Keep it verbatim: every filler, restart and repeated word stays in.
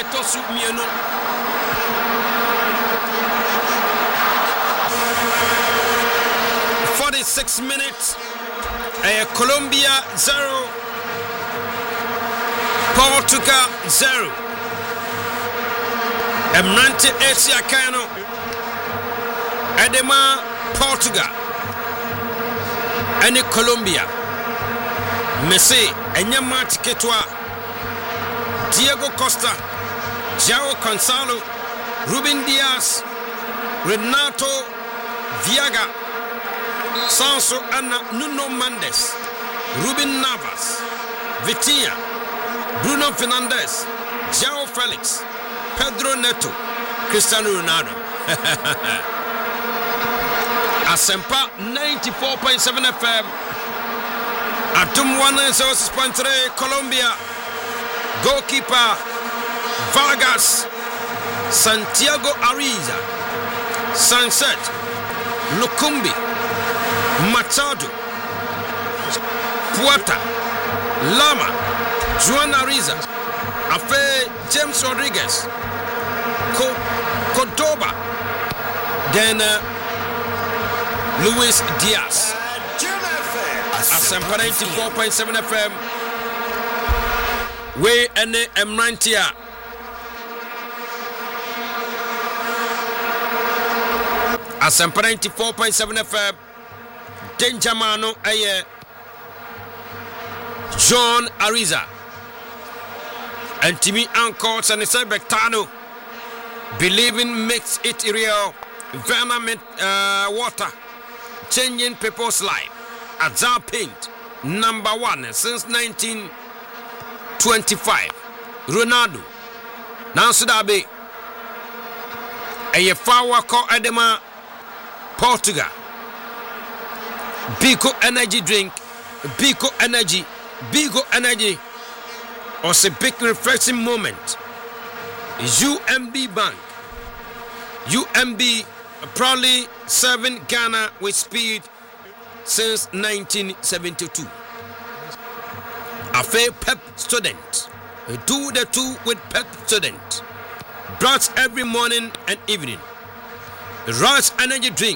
etosu mienu. forty-six minutes. Uh, Colombia zero. Portugal zero. Emrante Asia Kano. Edema Portugal. And Colombia. Messi Enyama Tiketwa. Diego Costa. João Cancelo. Ruben Diaz. Renato Viaga. Sanso Ana Nuno Mendes. Ruben Navas. Vitinha. Bruno Fernandes. João Felix. Pedro Neto. Cristiano Ronaldo. Asempa ninety-four point seven F M. Atum one oh six point three Colombia. Goalkeeper Vargas. Santiago Ariza. Sunset. Lukumbi. Machado. Puerta. Lama. Juan Ariza. Afe James Rodriguez. Cordoba. Then uh, Luis Diaz. Asempa ninety-four point seven F M. We ene Emrantia. Asempa ninety-four point seven F M. Denjamano aye John Ariza. And Timmy Anko Sanisa Bectano. Believing makes it real. Venom uh, water. Changing people's life. Azar Paint. Number one since nineteen twenty-five. Ronaldo. Nancy Dabe. Aye Fawa Ko Edema. Portugal. Biko energy drink. Biko energy. Bigo energy. Or a big refreshing moment. U M B Bank. U M B proudly serving Ghana with speed since nineteen seventy-two. A fair pep student. Do the two with pep student. Brush every morning and evening. Rush energy drink.